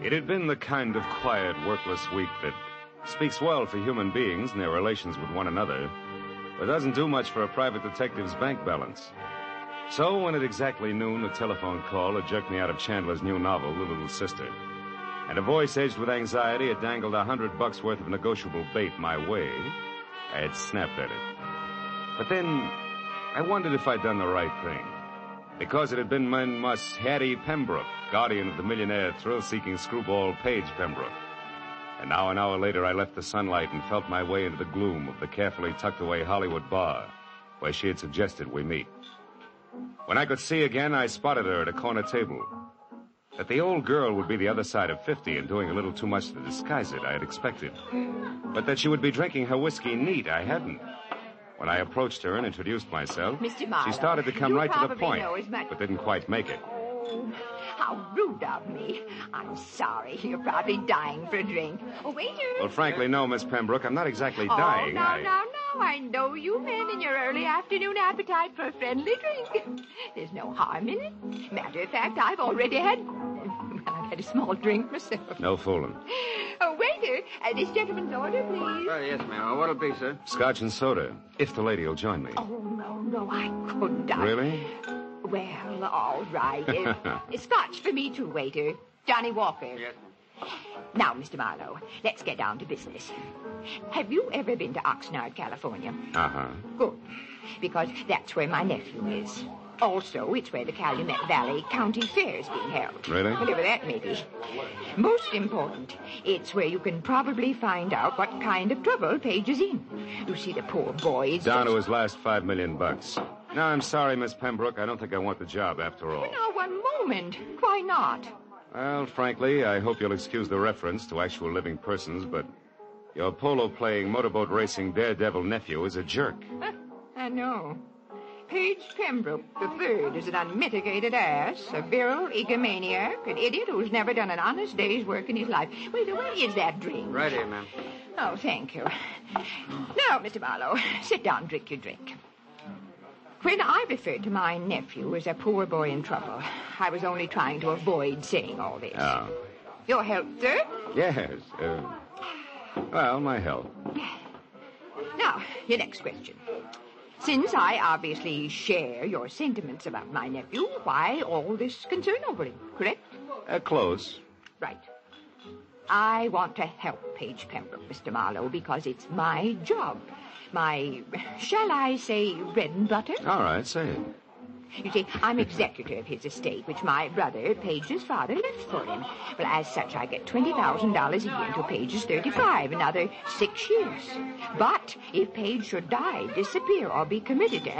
It had been the kind of quiet, workless week that speaks well for human beings and their relations with one another, but doesn't do much for a private detective's bank balance. So when at exactly noon, a telephone call had jerked me out of Chandler's new novel, The Little Sister. And a voice edged with anxiety had dangled $100 worth of negotiable bait my way, I had snapped at it. But then I wondered if I'd done the right thing. Because it had been Miss Hattie Pembroke, guardian of the millionaire thrill-seeking screwball Paige Pembroke. And now an hour later, I left the sunlight and felt my way into the gloom of the carefully tucked-away Hollywood bar, where she had suggested we meet. When I could see again, I spotted her at a corner table. That the old girl would be the other side of 50 and doing a little too much to disguise it, I had expected. But that she would be drinking her whiskey neat, I hadn't. When I approached her and introduced myself, Mr. Marlowe, she started to come right to the point, but didn't quite make it. Oh, how rude of me. I'm sorry. You're probably dying for a drink. Oh, waiter. Well, frankly, no, Miss Pembroke. I'm not exactly dying. Now. I know you men in your early afternoon appetite for a friendly drink. There's no harm in it. Matter of fact, I've already had a small drink myself. No fooling. Oh, waiter, this gentleman's order, please. Yes, ma'am. What'll be, sir? Scotch and soda, if the lady will join me. Oh, no, I couldn't. Really? Well, all right. Scotch for me, too, waiter. Johnny Walker. Yes. Now, Mr. Marlowe, let's get down to business. Have you ever been to Oxnard, California? Uh-huh. Good, because that's where my nephew is. Also, it's where the Calumet Valley County Fair is being held. Really? Whatever that may be. Most important, it's where you can probably find out what kind of trouble Paige is in. You see, the poor boy is... Down to his last $5 million. No, I'm sorry, Miss Pembroke. I don't think I want the job after all. Now, one moment. Why not? Well, frankly, I hope you'll excuse the reference to actual living persons, but your polo-playing, motorboat racing daredevil nephew is a jerk. I know. Paige Pembroke III is an unmitigated ass, a virile egomaniac, an idiot who's never done an honest day's work in his life. Wait, where is that drink? Right here, ma'am. Oh, thank you. Now, Mr. Marlowe, sit down and drink your drink. When I referred to my nephew as a poor boy in trouble, I was only trying to avoid saying all this. Oh. Your health, sir? Yes. Well, my health. Now, your next question. Since I obviously share your sentiments about my nephew, why all this concern over him, correct? Close. Right. I want to help Paige Pembroke, Mr. Marlowe, because it's my job. My, shall I say, bread and butter? All right, say it. You see, I'm executor of his estate, which my brother, Paige's father, left for him. Well, as such, I get $20,000 a year until Paige is 35, another 6 years. But if Paige should die, disappear, or be committed to